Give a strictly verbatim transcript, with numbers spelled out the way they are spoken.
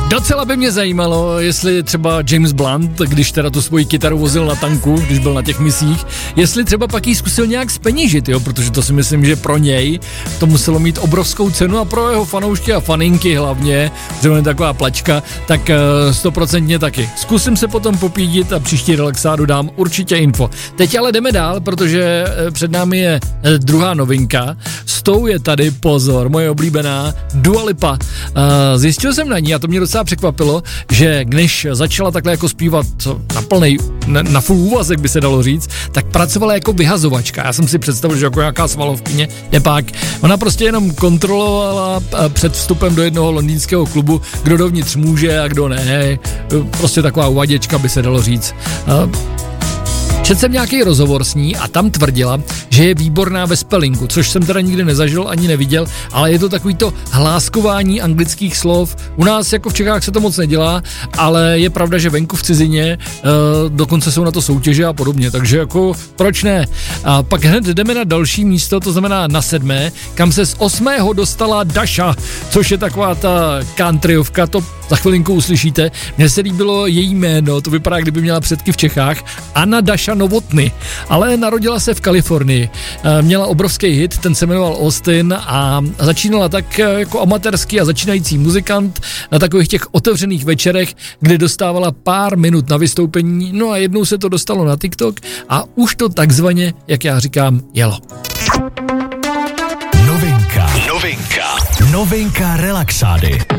Docela by mě zajímalo, jestli třeba James Blunt, když teda tu svoji kytaru vozil na tanku, když byl na těch misích, jestli třeba pak jí zkusil nějak zpeněžit, jo, protože to si myslím, že pro něj to muselo mít obrovskou cenu a pro jeho fanoušky a faninky hlavně, že on je taková plačka, tak stoprocentně taky. Zkusím se potom popídit a příští relaxádu dám určitě info. Teď ale jdeme dál, protože před námi je druhá novinka, s tou je tady, pozor, moje oblíbená Dua Lipa. Zjistil jsem na ní, a to mě docela překvapilo, že když začala takhle jako zpívat na plnej, na, na full úvazek by se dalo říct, tak pracovala jako vyhazovačka. Já jsem si představil, že jako nějaká svalovkyně, nepak. Ona prostě jenom kontrolovala před vstupem do jednoho londýnského klubu, kdo dovnitř může a kdo ne. Prostě taková uvaděčka by se dalo říct. Četl jsem nějaký rozhovor s ní a tam tvrdila, že je výborná ve spellingu, což jsem teda nikdy nezažil ani neviděl, ale je to takový to hláskování anglických slov. U nás jako v Čechách se to moc nedělá, ale je pravda, že venku v cizině e, dokonce jsou na to soutěže a podobně, takže jako proč ne? A pak hned jdeme na další místo, to znamená na sedmé, kam se z osmého dostala Dasha, což je taková ta countryovka, to za chvilinku uslyšíte. Mně se líbilo její jméno, to vypadá, kdyby měla předky v Čechách, Anna Dasha Novotny, ale narodila se v Kalifornii. Měla obrovský hit, ten se jmenoval Austin a začínala tak jako amatérský a začínající muzikant na takových těch otevřených večerech, kde dostávala pár minut na vystoupení, no a jednou se to dostalo na TikTok a už to takzvaně, jak já říkám, jelo. Novinka. Novinka. Novinka relaxády.